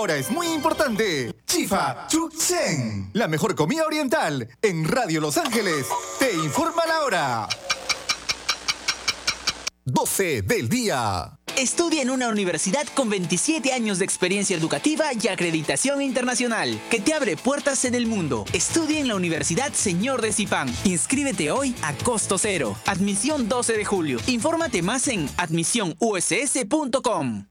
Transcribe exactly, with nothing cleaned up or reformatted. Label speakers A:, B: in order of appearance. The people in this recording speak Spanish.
A: Ahora es muy importante. Chifa Chuchen, la mejor comida oriental en Radio Los Ángeles. Te informa la hora. doce del día.
B: Estudia en una universidad con veintisiete años de experiencia educativa y acreditación internacional, que te abre puertas en el mundo. Estudia en la Universidad Señor de Zipán. Inscríbete hoy a costo cero. Admisión doce de julio. Infórmate más en admisión u s s punto com.